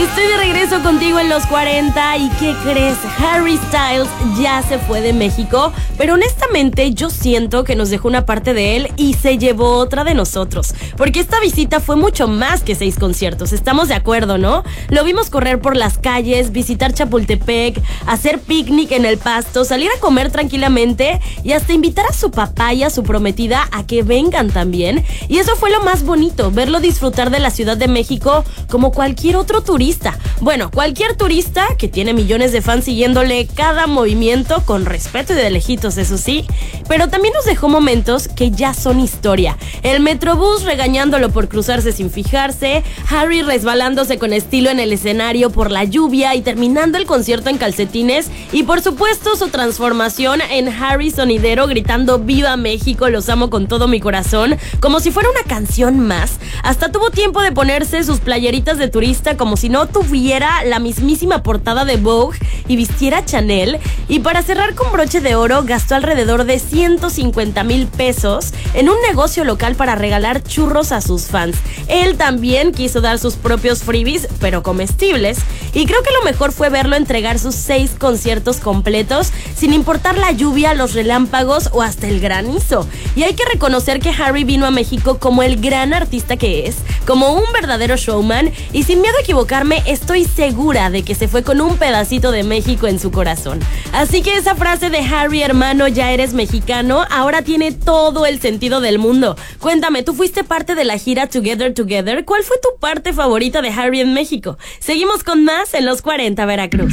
Estoy de regreso contigo en los 40 y ¿qué crees? Harry Styles ya se fue de México, pero honestamente yo siento que nos dejó una parte de él y se llevó otra de nosotros, porque esta visita fue mucho más que 6 conciertos, estamos de acuerdo, ¿no? Lo vimos correr por las calles, visitar Chapultepec, hacer picnic en el Pasto, salir a comer tranquilamente y hasta invitar a su papá y a su prometida a que vengan también. Y eso fue lo más bonito, verlo disfrutar de la Ciudad de México como cualquier otro turista. Bueno, cualquier turista que tiene millones de fans siguiéndole cada movimiento con respeto y de lejitos, eso sí. Pero también nos dejó momentos que ya son historia. El Metrobús regañándolo por cruzarse sin fijarse, Harry resbalándose con estilo en el escenario por la lluvia y terminando el concierto en calcetines, y por supuesto su transformación en Harry sonidero gritando "Viva México, los amo con todo mi corazón", como si fuera una canción más. Hasta tuvo tiempo de ponerse sus playeritas de turista como si no tuviera la mismísima portada de Vogue y vistiera Chanel. Y para cerrar con broche de oro, gastó alrededor de 150,000 pesos en un negocio local para regalar churros a sus fans. Él también quiso dar sus propios freebies, pero comestibles. Y creo que lo mejor fue verlo entregar sus 6 conciertos completos, sin importar la lluvia, los relámpagos o hasta el granizo. Y hay que reconocer que Harry vino a México como el gran artista que es, como un verdadero showman, y sin miedo a equivocarme, estoy segura de que se fue con un pedacito de México en su corazón. Así que esa frase de "Harry, hermano, ya eres mexicano", ahora tiene todo el sentido del mundo. Cuéntame, ¿tú fuiste parte de la gira Together Together? ¿Cuál fue tu parte favorita de Harry en México? Seguimos con más en los 40 Veracruz.